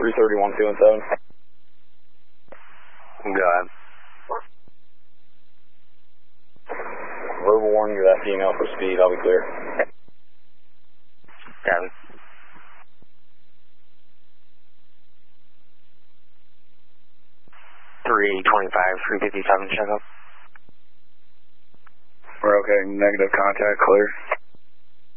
331, 217. Go ahead. Verbal warning to that female for speed, I'll be clear. Copy. $325, 357, check up. We're okay, negative contact, clear.